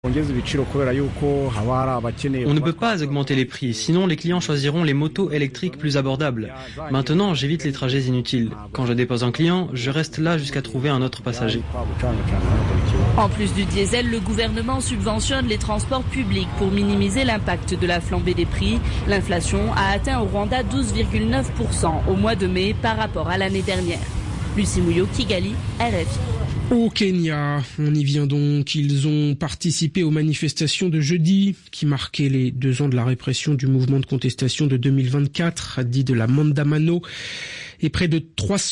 On ne peut pas augmenter les prix, sinon les clients choisiront les motos électriques plus abordables. Maintenant, j'évite les trajets inutiles. Quand je dépose un client, je reste là jusqu'à trouver un autre passager. En plus du diesel, le gouvernement subventionne les transports publics pour minimiser l'impact de la flambée des prix. L'inflation a atteint au Rwanda 12,9% au mois de mai par rapport à l'année dernière. Lucie Mouillot, Kigali, RFI. Au Kenya, on y vient donc. Ils ont participé aux manifestations de jeudi qui marquaient les 2 ans de la répression du mouvement de contestation de 2024, dit de la Maandamano. Et près de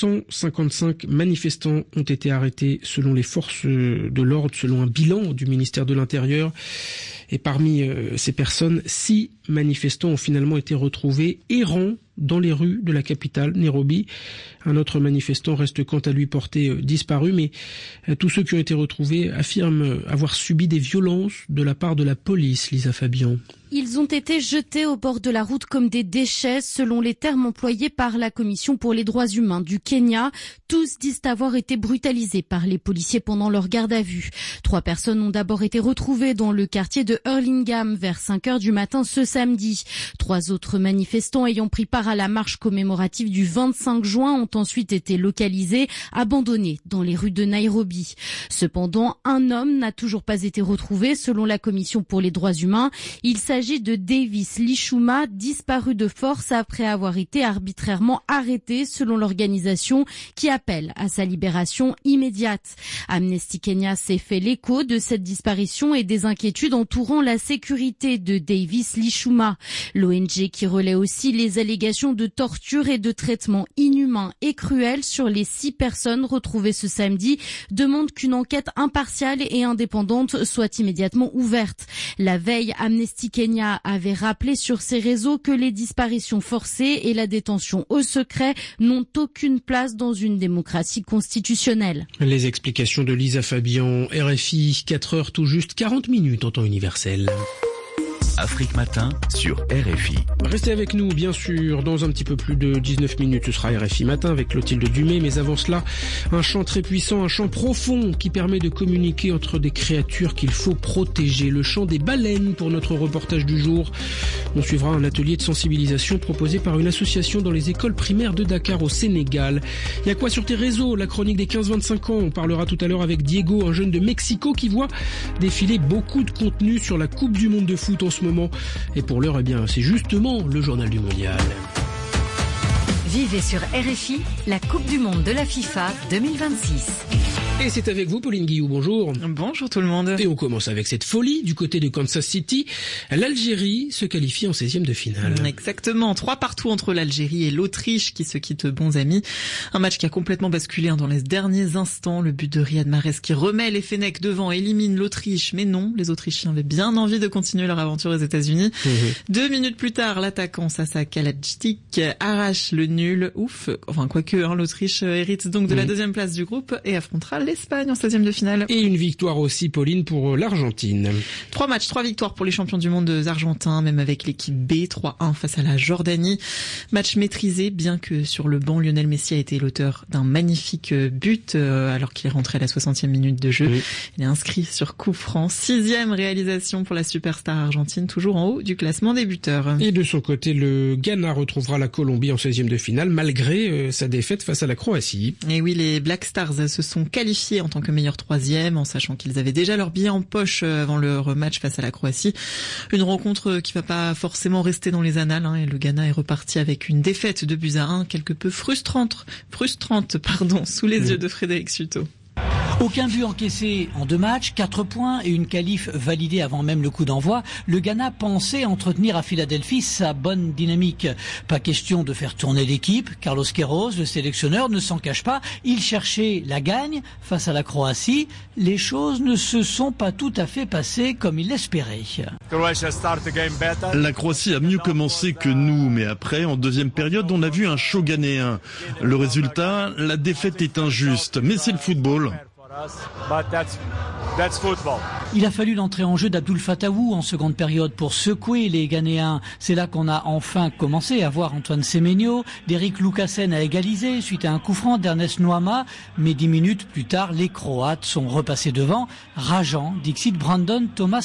355 manifestants ont été arrêtés selon les forces de l'ordre, selon un bilan du ministère de l'Intérieur. Et parmi ces personnes, 6 manifestants ont finalement été retrouvés errants dans les rues de la capitale, Nairobi. Un autre manifestant reste quant à lui porté disparu, mais tous ceux qui ont été retrouvés affirment avoir subi des violences de la part de la police, Lisa Fabian. Ils ont été jetés au bord de la route comme des déchets, selon les termes employés par la Commission pour les droits humains du Kenya. Tous disent avoir été brutalisés par les policiers pendant leur garde à vue. 3 personnes ont d'abord été retrouvées dans le quartier de Hurlingham vers 5 heures du matin ce samedi. 3 autres manifestants ayant pris part à la marche commémorative du 25 juin ont ensuite été localisés, abandonnés dans les rues de Nairobi. Cependant, un homme n'a toujours pas été retrouvé, selon la Commission pour les droits humains. Il s'agit de Davis Lichuma, disparu de force après avoir été arbitrairement arrêté, selon l'organisation qui appelle à sa libération immédiate. Amnesty Kenya s'est fait l'écho de cette disparition et des inquiétudes entourant la sécurité de Davis Lichuma. L'ONG qui relaie aussi les allégations de torture et de traitements inhumains et cruels sur les 6 personnes retrouvées ce samedi demande qu'une enquête impartiale et indépendante soit immédiatement ouverte. La veille, Amnesty Kenya avait rappelé sur ses réseaux que les disparitions forcées et la détention au secret n'ont aucune place dans une démocratie constitutionnelle. Les explications de Lisa Fabian, RFI, 4 heures tout juste 40 minutes en temps universel. Afrique Matin sur RFI. Restez avec nous, bien sûr. Dans un petit peu plus de 19 minutes, ce sera RFI Matin avec Clotilde Dumais. Mais avant cela, un chant très puissant, un chant profond qui permet de communiquer entre des créatures qu'il faut protéger. Le chant des baleines pour notre reportage du jour. On suivra un atelier de sensibilisation proposé par une association dans les écoles primaires de Dakar au Sénégal. Il y a quoi sur tes réseaux? La chronique des 15-25 ans. On parlera tout à l'heure avec Diego, un jeune de Mexico qui voit défiler beaucoup de contenu sur la Coupe du Monde de foot en ce moment. Et pour l'heure, eh bien, c'est justement le journal du mondial. Vivez sur RFI la Coupe du Monde de la FIFA 2026. Et c'est avec vous, Pauline Guillou, bonjour. Bonjour tout le monde. Et on commence avec cette folie du côté de Kansas City. L'Algérie se qualifie en 16e de finale. Exactement, 3-3 entre l'Algérie et l'Autriche qui se quittent bons amis. Un match qui a complètement basculé dans les derniers instants. Le but de Riyad Mahrez qui remet les Fennecs devant, élimine l'Autriche. Mais non, les Autrichiens avaient bien envie de continuer leur aventure aux États-Unis. 2 minutes plus tard, l'attaquant Sasa Kalajic arrache le nul. Ouf, enfin quoique, l'Autriche hérite donc de la 2e place du groupe et affrontera l'Espagne en 16e de finale. Et une victoire aussi, Pauline, pour l'Argentine. 3 matchs, 3 victoires pour les champions du monde argentins, même avec l'équipe B, 3-1 face à la Jordanie. Match maîtrisé, bien que sur le banc, Lionel Messi a été l'auteur d'un magnifique but, alors qu'il est rentré à la 60e minute de jeu. Il est inscrit sur coup franc. 6e réalisation pour la superstar argentine, toujours en haut du classement des buteurs. Et de son côté, le Ghana retrouvera la Colombie en 16e de finale, malgré sa défaite face à la Croatie. Et oui, les Black Stars se sont qualifiés en tant que meilleur 3e, en sachant qu'ils avaient déjà leur billet en poche avant leur match face à la Croatie. Une rencontre qui va pas forcément rester dans les annales, et le Ghana est reparti avec une défaite de 2-1, quelque peu frustrante, sous les yeux de Frédéric Suto. Aucun but encaissé en 2 matchs, 4 points et une qualif validée avant même le coup d'envoi. Le Ghana pensait entretenir à Philadelphie sa bonne dynamique. Pas question de faire tourner l'équipe. Carlos Queiroz, le sélectionneur, ne s'en cache pas. Il cherchait la gagne face à la Croatie. Les choses ne se sont pas tout à fait passées comme il l'espérait. La Croatie a mieux commencé que nous, mais après, en 2e période, on a vu un show ghanéen. Le résultat, la défaite est injuste, mais c'est le football. Il a fallu l'entrée en jeu d'Abdoul Fatawu en seconde période pour secouer les Ghanéens. C'est là qu'on a enfin commencé à voir Antoine Semenyo. Derrick Lucasen a égalisé suite à un coup franc d'Ernest Noama. Mais 10 minutes plus tard, les Croates sont repassés devant. Rageant, dixit Brandon Thomas